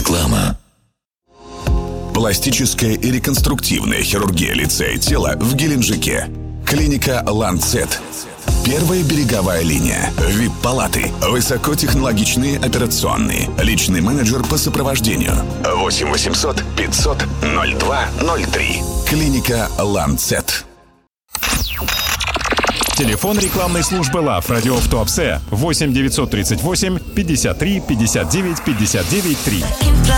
Реклама. Пластическая и реконструктивная хирургия лица и тела в Геленджике. Клиника «Ланцет». Первая береговая линия. ВИП-палаты. Высокотехнологичные операционные. Личный менеджер по сопровождению. 8 800 500 0203. Клиника «Ланцет». Телефон рекламной службы ЛАВ «Радио в Туапсе» 8 938 53 59 59 3.